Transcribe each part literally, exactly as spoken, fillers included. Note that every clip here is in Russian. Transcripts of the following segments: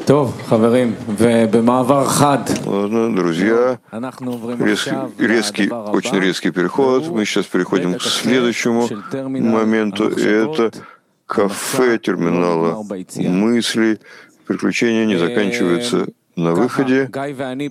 Ладно, друзья, резкий, резкий, очень резкий переход. Мы сейчас переходим к следующему моменту. Это кафе терминала мыслей. Приключения не заканчиваются на выходе. Гай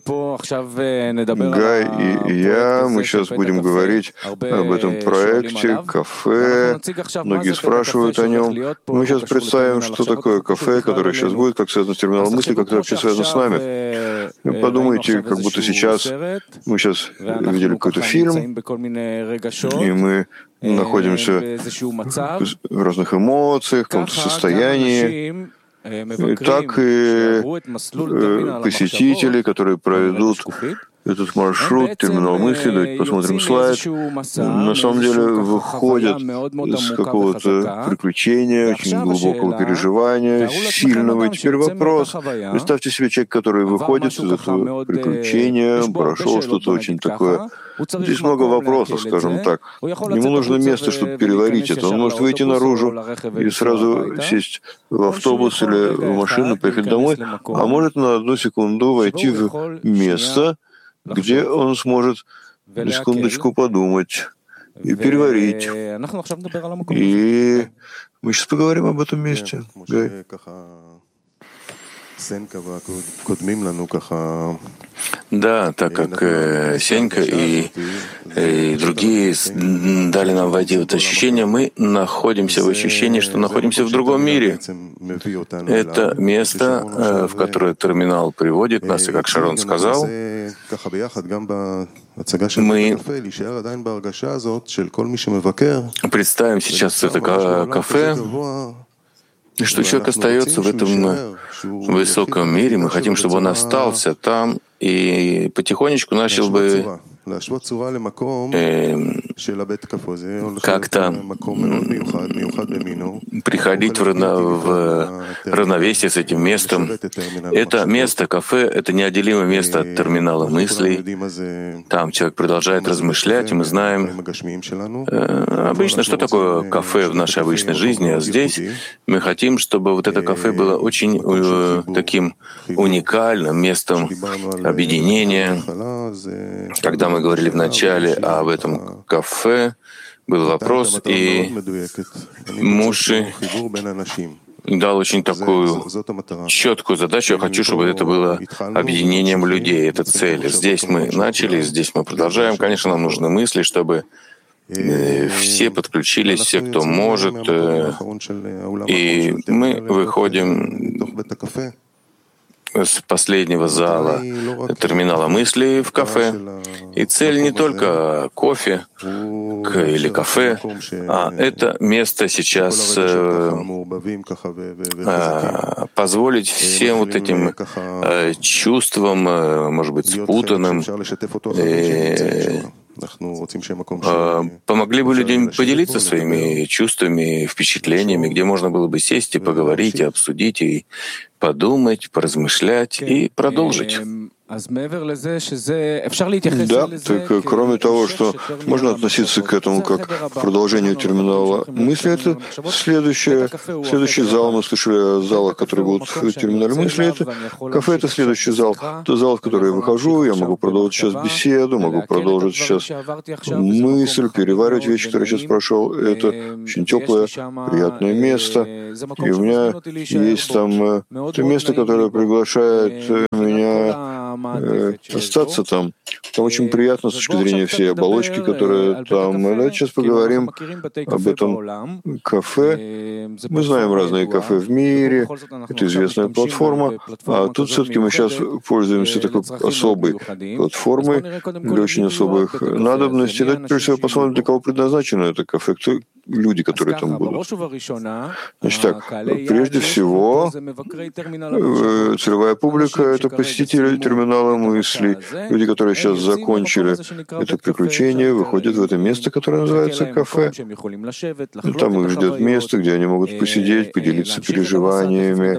и я, мы сейчас будем говорить об этом проекте, кафе. Многие спрашивают о нем. Мы сейчас представим, что такое кафе, которое сейчас будет, как связано с терминалом мысли, как это вообще связано с нами. Подумайте, как будто сейчас мы сейчас видели какой-то фильм, и мы находимся в разных эмоциях, в каком-то состоянии. И так и посетители, которые проведут этот маршрут, терминал мысли, давайте посмотрим слайд, на самом деле выходят из какого-то приключения, очень глубокого переживания, сильного. И теперь вопрос. Представьте себе человека, который выходит из этого приключения, прошел что-то очень такое. Здесь много вопросов, скажем так. Ему нужно место, чтобы переварить это. Он может выйти наружу и сразу сесть в автобус или в машину, поехать домой, а может на одну секунду войти в место, где он сможет на секундочку подумать и переварить. И мы сейчас поговорим об этом месте. Гай. Да, так как э, Сенька и, и другие дали нам войти в это ощущение, мы находимся в ощущении, что находимся в другом мире. Это место, э, в которое терминал приводит нас, и как Шарон сказал, мы представим сейчас это кафе, что человек остается в этом высоком мире, мы хотим, чтобы он остался там и потихонечку начал бы э, как-то приходить в, равно, в равновесие с этим местом. Это место, кафе, это неотделимое место от терминала мыслей. Там человек продолжает размышлять, и мы знаем э, обычно, что такое кафе в нашей обычной жизни, а здесь мы хотим, чтобы вот это кафе было очень э, таким уникальным местом объединения. Когда мы говорили в начале об этом кафе, был вопрос, и Муши дал очень такую четкую задачу. Я хочу, чтобы это было объединением людей. Это цель. Здесь мы начали, здесь мы продолжаем. Конечно, нам нужны мысли, чтобы все подключились, все, кто может. И мы выходим с последнего зала терминала мыслей в кафе. И цель не только кофе или кафе, а это место сейчас э, э, позволить всем вот этим э, чувствам, э, может быть, спутанным, э, э, помогли бы людям поделиться своими чувствами, впечатлениями, где можно было бы сесть и поговорить, и обсудить, и подумать, поразмышлять и продолжить. Да, так кроме того, что можно относиться к этому как к продолжению терминала мысли, это следующее, следующий зал. Мы слышали о залах, которые будут в терминале мысли. Это кафе — это следующий зал. Это зал, в который я выхожу, я могу продолжить сейчас беседу, могу продолжить сейчас мысль, переваривать вещи, которые я сейчас прошел. Это очень теплое, приятное место. И у меня есть там это место, которое приглашает меня остаться там. Там очень приятно с точки зрения всей оболочки, которая там. Давайте сейчас поговорим об этом кафе. Мы знаем разные кафе в мире, это известная платформа, а тут все-таки мы сейчас пользуемся такой особой платформой для очень особых надобностей. Давайте прежде всего посмотрим, для кого предназначено это кафе, кто люди, которые там будут. Значит так, прежде всего, целевая публика — это посетители терминала мыслей, люди, которые сейчас закончили это приключение, выходят в это место, которое называется кафе. Там их ждет место, где они могут посидеть, поделиться переживаниями,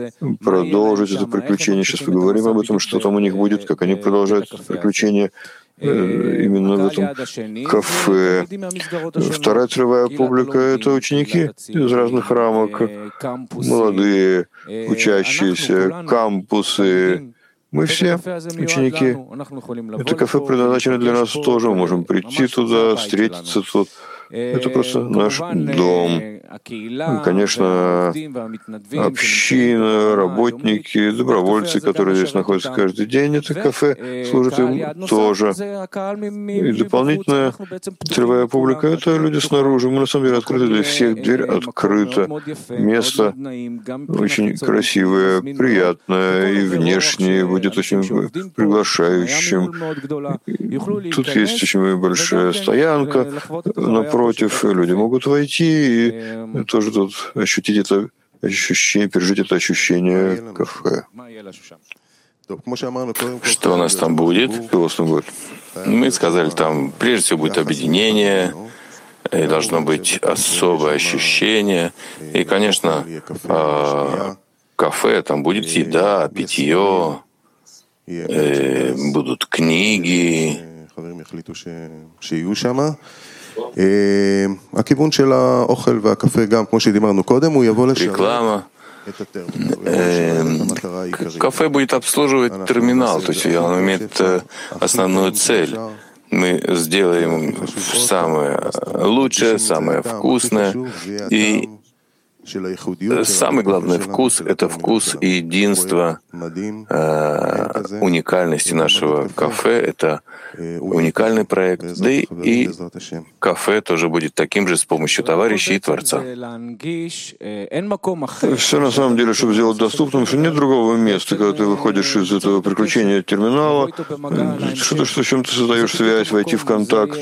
продолжить это приключение. Сейчас поговорим об этом, что там у них будет, как они продолжают это приключение. именно в этом кафе. Вторая целевая публика — это ученики из разных рамок, молодые, учащиеся, кампусы. Мы все ученики. Это кафе предназначено для нас тоже. Мы можем прийти туда, встретиться тут. Это просто наш дом. И, конечно, община, работники, добровольцы, которые здесь находятся каждый день, это кафе служит им тоже. И дополнительная целевая публика — это люди снаружи. Мы на самом деле открыты для всех, дверь открыта. Место очень красивое, приятное и внешне будет очень приглашающим. Тут есть очень большая стоянка. Напротив, люди могут войти и тоже тут ощутить это ощущение, пережить это ощущение кафе. Что у нас там будет? Что у вас там будет? Мы сказали, там прежде всего будет объединение, и должно быть особое ощущение. И, конечно, кафе, там будет еда, питье, будут книги. Реклама. Кафе будет обслуживать терминал, то есть он имеет основную цель. Мы сделаем самое лучшее, самое вкусное. И самый главный вкус — это вкус единства, э, уникальности нашего кафе. Это уникальный проект. Да и, и кафе тоже будет таким же с помощью товарищей и Творца. Все на самом деле, чтобы сделать доступным, что нет другого места, когда ты выходишь из этого приключения терминала, что-то, что с чем ты создаешь связь, войти в контакт.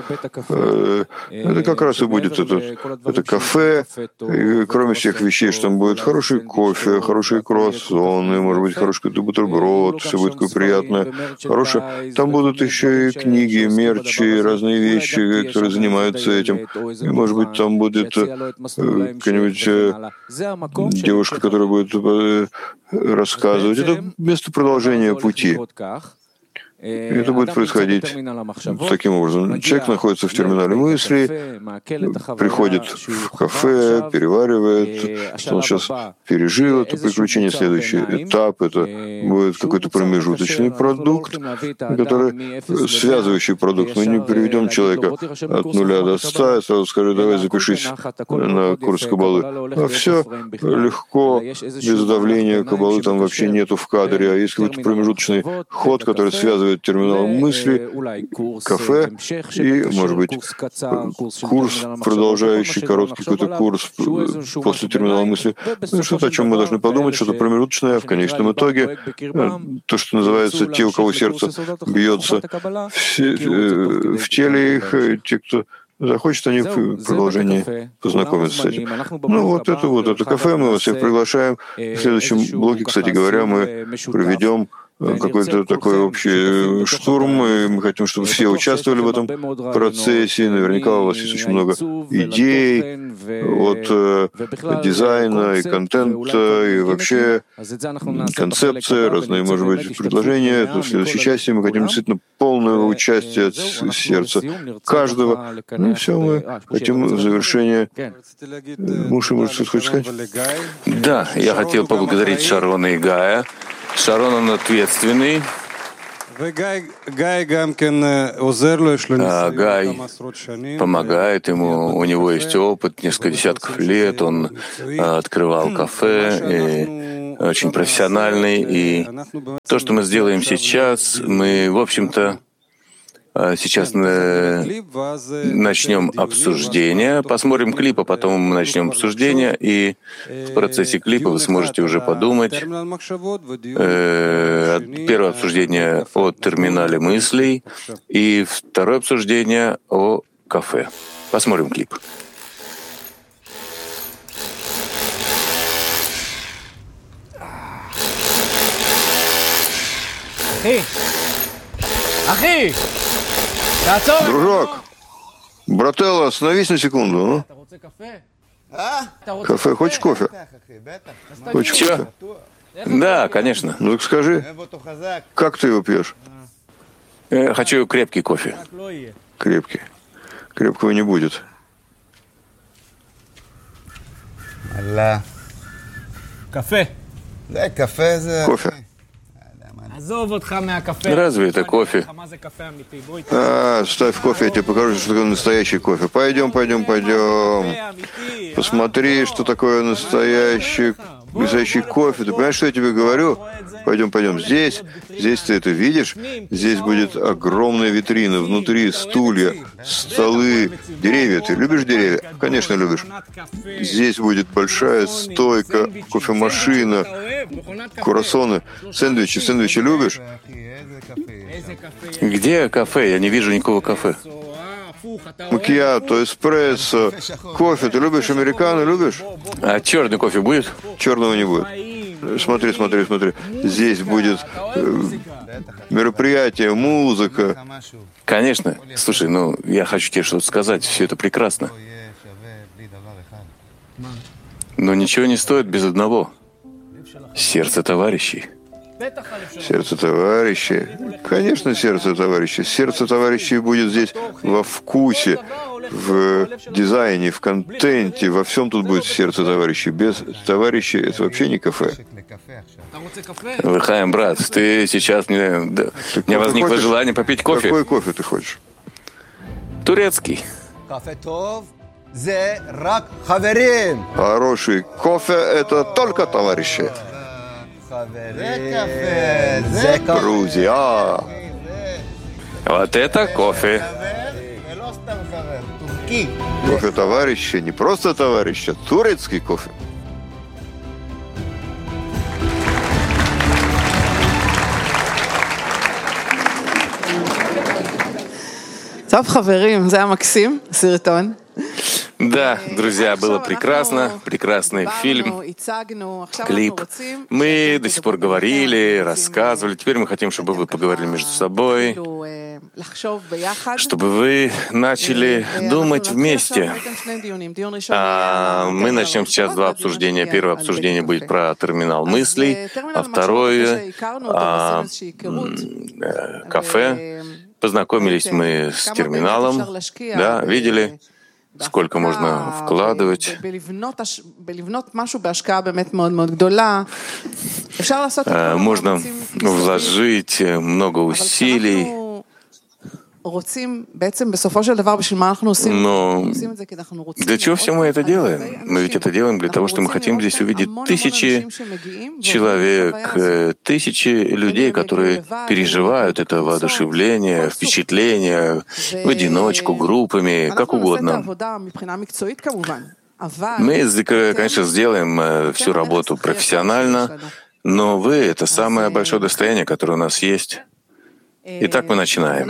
Это как раз и будет это, это кафе. И кроме всех вещей, что там будет хороший кофе, хорошие круассаны, может быть, хороший какой-то бутерброд, все будет такое приятное, хорошее. Там будут еще и книги, мерчи, разные вещи, которые занимаются этим. И, может быть, там будет какая-нибудь девушка, которая будет рассказывать. Это место продолжения пути. И это будет происходить таким образом. Человек находится в терминале мыслей, приходит в кафе, переваривает, что он сейчас пережил это приключение. Следующий этап — это будет какой-то промежуточный продукт, который связывающий продукт. Мы не приведем человека от нуля до ста и сразу скажем: давай запишись на курс Каббалы. А все легко, без давления. Каббалы там вообще нету в кадре. А есть какой-то промежуточный ход, который связывает терминал мысли, кафе и, может быть, курс, продолжающий короткий какой-то курс после терминала мысли. Что-то, о чем мы должны подумать, что-то промежуточное. В конечном итоге то, что называется те, у кого сердце бьется в, в теле их, те, кто захочет, они в продолжении познакомиться с этим. Ну вот это вот это кафе, мы вас всех приглашаем. В следующем блоке, кстати говоря, мы проведем какой-то такой общий штурм, и мы хотим, чтобы все участвовали в этом процессе. Наверняка у вас есть очень много идей от дизайна и контента, и вообще концепции, разные, может быть, предложения. Это в следующей части мы хотим действительно полного участия от сердца каждого. Ну и все, мы хотим в завершение. Муж, может, что-то хочешь сказать? Да, я хотел поблагодарить Шарона и Гая. Шарон, он ответственный. А Гай помогает ему, у него есть опыт, несколько десятков лет, он открывал кафе, и очень профессиональный. И то, что мы сделаем сейчас, мы, в общем-то, сейчас начнем обсуждение, посмотрим клип, а потом мы начнем обсуждение, и в процессе клипа вы сможете уже подумать. Первое обсуждение о терминале мыслей, и второе обсуждение о кафе. Посмотрим клип. Ахи! Ахи! Дружок, брателло, остановись на секунду. Ну? Кафе, хочешь кофе? Хочешь Чего? кофе? Да, конечно. Ну так скажи, как ты его пьешь? Я хочу крепкий кофе. Крепкий. Крепкого не будет. Кофе. Кофе. Разве это кофе? А, ставь кофе, я тебе покажу, что такое настоящий кофе. Пойдем, пойдем, пойдем. Посмотри, что такое настоящий, настоящий кофе. Ты понимаешь, что я тебе говорю? Пойдем, пойдем. Здесь, здесь ты это видишь? Здесь будет огромная витрина, внутри стулья, столы, деревья. Ты любишь деревья? Конечно, любишь. Здесь будет большая стойка, кофемашина, круассаны, сэндвичи. Сэндвичи любишь? Где кафе? Я не вижу никакого кафе. Макьято, эспрессо, кофе. Ты любишь американо, любишь? А черный кофе будет? Черного не будет. Смотри, смотри, смотри. Здесь будет э, мероприятие, музыка. Конечно. Слушай, ну, я хочу тебе что-то сказать. Все это прекрасно. Но ничего не стоит без одного. Сердце товарищей. Сердце товарищей. Конечно, сердце товарищей. Сердце товарищей будет здесь во вкусе, в дизайне, в контенте, во всем тут будет сердце товарищей. Без товарищей это вообще не кафе. Лыхаем, брат, ты сейчас мне, да, у меня возникло хочешь? желание попить кофе. Какой кофе ты хочешь? Турецкий. Хороший кофе — это только товарищи. Друзья. Вот это кофе. Кофе товарищи, не просто товарищи, а турецкий кофе. טוב, חברים, זה היה מקסים, סרטון. Да, друзья, было прекрасно, прекрасный фильм, клип. Мы до сих пор говорили, рассказывали. Теперь мы хотим, чтобы вы поговорили между собой, чтобы вы начали думать вместе. А мы начнем сейчас два обсуждения. Первое обсуждение будет про терминал мыслей, а второе а, — кафе. Познакомились мы с терминалом, да, видели, сколько можно вкладывать. Можно вложить много усилий. Но для чего все мы это делаем? Мы ведь это делаем для того, что мы хотим здесь увидеть тысячи человек, тысячи людей, которые переживают это воодушевление, впечатление в одиночку, группами, как угодно. Мы, конечно, сделаем всю работу профессионально, но вы — это самое большое достояние, которое у нас есть. Итак, мы начинаем.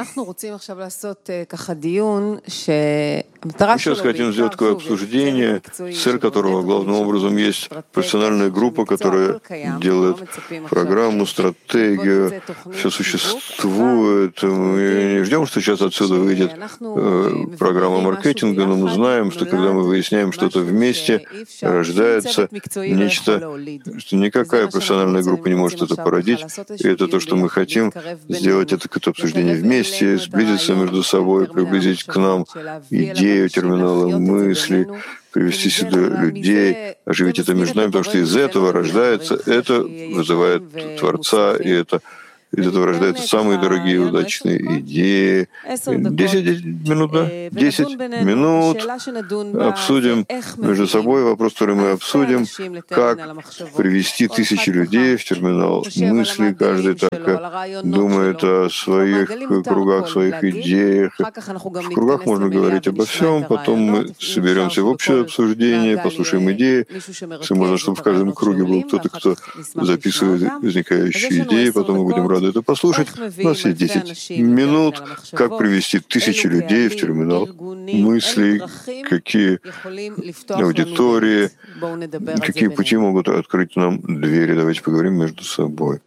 Сейчас хотим сделать такое обсуждение, цель которого главным образом есть профессиональная группа, которая делает программу, стратегию, все существует. Мы не ждем, что сейчас отсюда выйдет программа маркетинга, но мы знаем, что когда мы выясняем что-то вместе, рождается нечто, что никакая профессиональная группа не может это породить. И это то, что мы хотим сделать, это какое-то обсуждение вместе, сблизиться между собой, приблизить к нам идею терминала мысли, привести сюда людей, оживить это между нами, потому что из этого рождается, это вызывает Творца, и это из этого рождаются самые дорогие удачные идеи. Десять минут, да? Десять минут обсудим между собой вопрос, который мы обсудим, как привести тысячи людей в терминал мысли. Каждый так думает о своих кругах, своих идеях. В кругах можно говорить обо всем, потом мы соберемся в общее обсуждение, послушаем идеи. Можно, чтобы в каждом круге был кто-то, кто записывает возникающие идеи, потом мы будем рады это послушать. У нас есть десять минут, как привести тысячи людей в терминал мыслей, какие аудитории, какие пути могут открыть нам двери. Давайте поговорим между собой.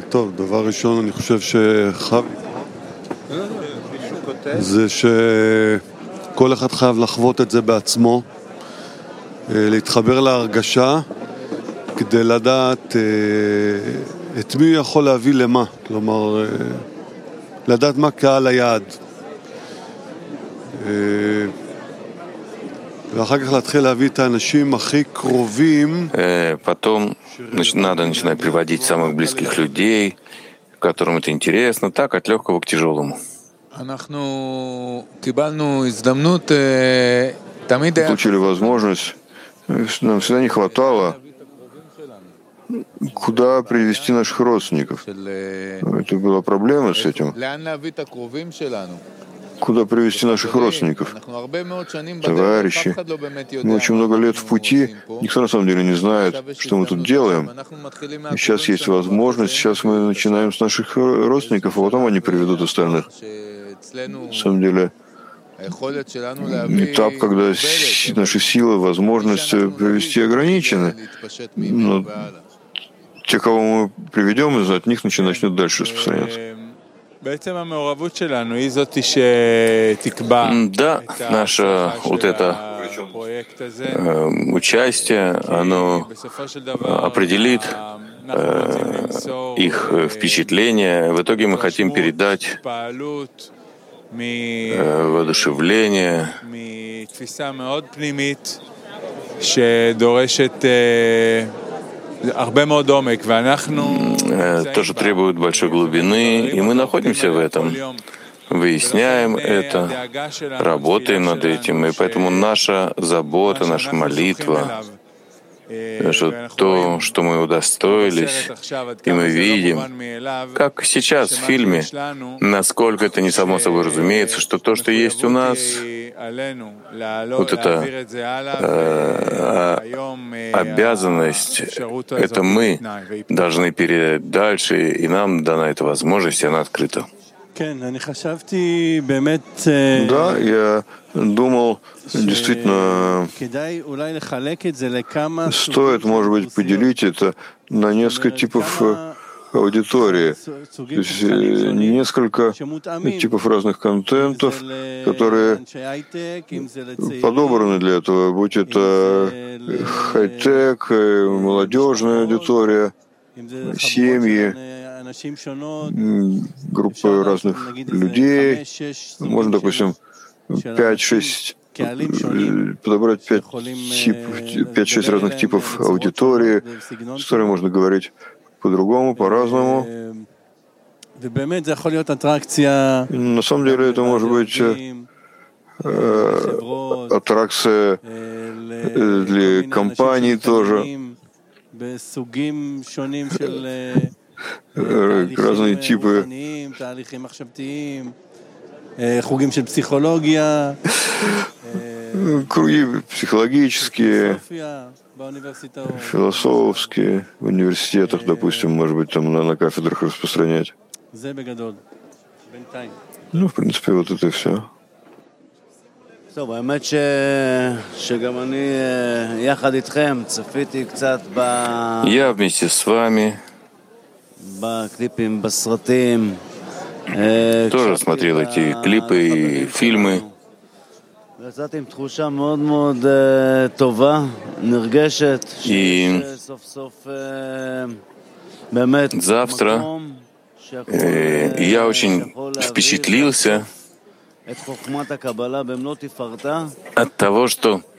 טוב, דבר ראשון, אני חושב שחב... זה שכל אחד חייב לחוות את זה בעצמו, להתחבר להרגשה, כדי לדעת את מי יכול להביא למה, כלומר, לדעת מה קהל היעד. ואחר כך להתחיל להביא את האנשים הכי קרובים. Потом надо начинать приводить самых близких людей, которым это интересно, так от легкого к тяжелому. Получили возможность, нам всегда не хватало, куда привести наших родственников. Это была проблема с этим. Куда привести наших родственников, товарищи. Мы очень много лет в пути, никто на самом деле не знает, что мы тут делаем. И сейчас есть возможность, сейчас мы начинаем с наших родственников, а потом они приведут остальных. На самом деле, этап, когда наши силы, возможности привести ограничены, но те, кого мы приведем, от них начнет дальше распространяться. Да, наше вот это э, участие, оно определит э, их впечатление. В итоге мы хотим передать э, воодушевление, тоже требует большой глубины, и мы находимся в этом, выясняем это, работаем над этим, и поэтому наша забота, наша молитва, что то, что мы удостоились, и мы видим, как сейчас в фильме, насколько это не само собой разумеется, что то, что есть у нас, вот эта э, обязанность, это мы должны передать дальше, и нам дана эта возможность, и она открыта. Да, я думал, действительно, стоит, может быть, поделить это на несколько типов аудитории, то есть несколько типов разных контентов, которые подобраны для этого, будь это хай-тек, молодежная аудитория, семьи, группы разных людей. Можно, допустим, пять-шесть, подобрать пять-шесть разных типов аудитории, с которой можно говорить по-другому, по-разному. На самом деле это может быть э, аттракция для компаний тоже. Разные типы круги психологические, философские, в университетах, допустим, может быть, там на, на кафедрах распространять. Ну, в принципе, вот это и все. Я вместе с вами тоже смотрел эти клипы и фильмы. И завтра э, я очень впечатлился от того, что